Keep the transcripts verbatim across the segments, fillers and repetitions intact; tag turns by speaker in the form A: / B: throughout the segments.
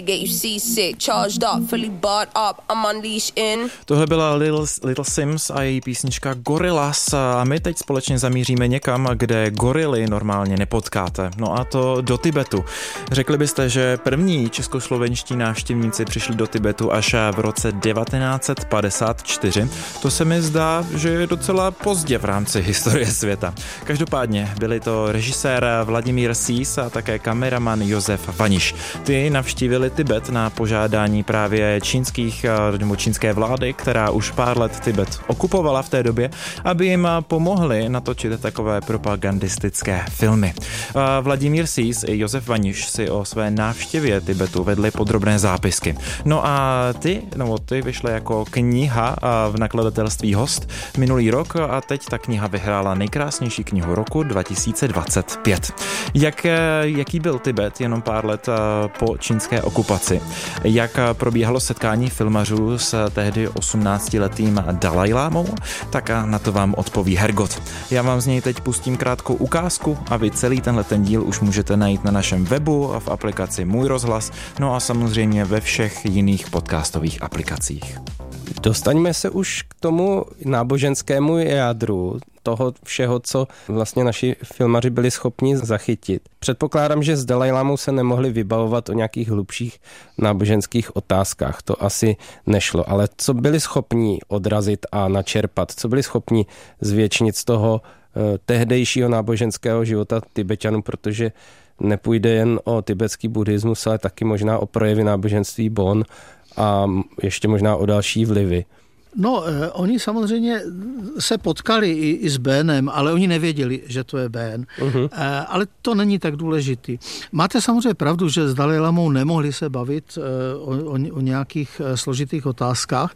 A: Tohle byla Little, Little Sims a její písnička Gorillaz a my teď společně zamíříme někam, kde gorily normálně nepotkáte. No a to do Tibetu. Řekli byste, že první českoslovenští návštěvníci přišli do Tibetu až v roce devatenáct set padesát čtyři. To se mi zdá, že je docela pozdě v rámci historie světa. Každopádně byli to režisér Vladimír Sýs a také kameraman Josef Vaniš. Ty navštívili Tibet na požádání právě čínských nebo čínské vlády, která už pár let Tibet okupovala v té době, aby jim pomohli natočit takové propagandistické filmy. Vladimír Sýs i Josef Vaniš si o své návštěvě Tibetu vedli podrobné zápisky. No a ty, no ty vyšly jako kniha v nakladatelství Host minulý rok a teď ta kniha vyhrála nejkrásnější knihu roku dva tisíce dvacet pět. Jak, jaký byl Tibet jenom pár let po čínské okupaci? Jak probíhalo setkání filmařů s tehdy osmnáctiletým Dalajlámou? Tak na to vám odpoví Hergot. Já vám z něj teď pustím krátkou ukázku a vy celý tenhle ten díl už můžete najít na našem webu a v aplikaci Můj rozhlas, no a samozřejmě ve všech jiných podcastových aplikacích.
B: Dostaňme se už k tomu náboženskému jádru toho všeho, co vlastně naši filmaři byli schopni zachytit. Předpokládám, že s Dalajlámou se nemohli vybavovat o nějakých hlubších náboženských otázkách. To asi nešlo. Ale co byli schopni odrazit a načerpat? Co byli schopni zvětšnit z toho eh, tehdejšího náboženského života Tibeťanů, protože nepůjde jen o tibetský buddhismus, ale taky možná o projevy náboženství Bon a ještě možná o další vlivy.
C: No, eh, oni samozřejmě se potkali i, i s Bénem, ale oni nevěděli, že to je Bén. Uh-huh. Eh, ale to není tak důležitý. Máte samozřejmě pravdu, že s Dalajlámou nemohli se bavit eh, o, o, o nějakých eh, složitých otázkách,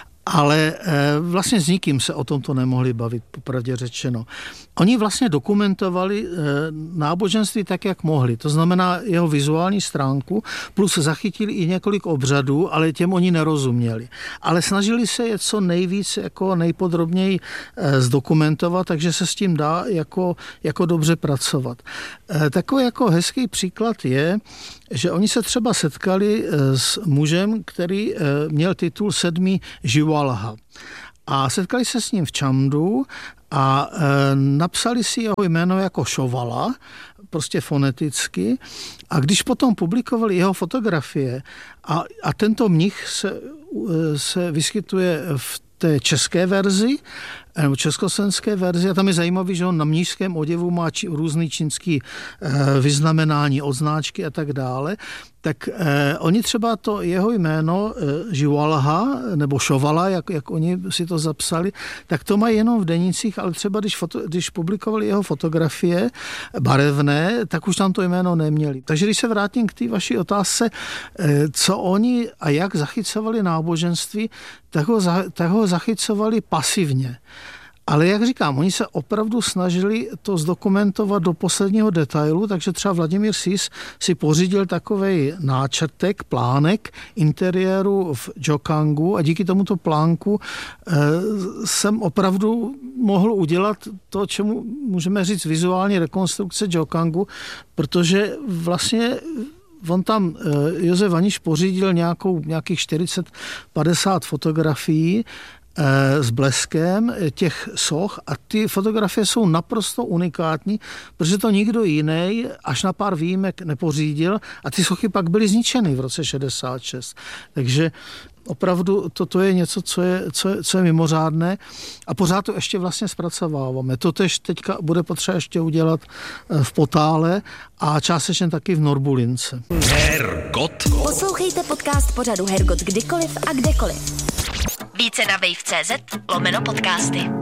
C: ale vlastně s nikým se o tomto nemohli bavit, popravdě řečeno. Oni vlastně dokumentovali náboženství tak, jak mohli. To znamená jeho vizuální stránku, plus zachytili i několik obřadů, ale těm oni nerozuměli. Ale snažili se je co nejvíc, jako nejpodrobněji zdokumentovat, takže se s tím dá jako, jako dobře pracovat. Takový jako hezký příklad je, že oni se třeba setkali s mužem, který měl titul sedmý Živalha. A setkali se s ním v Čamdu a napsali si jeho jméno jako Šovala, prostě foneticky. A když potom publikovali jeho fotografie a, a tento mnich se, se vyskytuje v té české verzi, nebo československé verzi, a tam je zajímavý, že on na mnišském oděvu má či, různý čínský eh, vyznamenání, odznáčky a tak dále, tak eh, oni třeba to jeho jméno eh, Živalha, nebo Šovala, jak, jak oni si to zapsali, tak to mají jenom v denících, ale třeba když, foto, když publikovali jeho fotografie barevné, tak už tam to jméno neměli. Takže když se vrátím k té vaší otázce, eh, co oni a jak zachycovali náboženství, tak ho, tak ho zachycovali pasivně. Ale jak říkám, oni se opravdu snažili to zdokumentovat do posledního detailu, takže třeba Vladimír Sýs si pořídil takovej náčrtek, plánek interiéru v Džokangu a díky tomuto plánku eh, jsem opravdu mohl udělat to, čemu můžeme říct vizuální rekonstrukce Džokangu, protože vlastně on tam, Josef Vaniš pořídil nějakou, nějakých čtyřicet padesát fotografií s bleskem těch soch a ty fotografie jsou naprosto unikátní, protože to nikdo jiný až na pár výjimek nepořídil a ty sochy pak byly zničeny v roce šedesát šest. Takže opravdu toto je něco, co je, co je, co je mimořádné a pořád to ještě vlastně zpracováváme. To tež teďka bude potřeba ještě udělat v Potále a částečně taky v Norbulince.
D: Hergot. Poslouchejte podcast pořadu Hergot kdykoliv a kdekoliv. Více na wave tečka cé zet lomeno podcasty.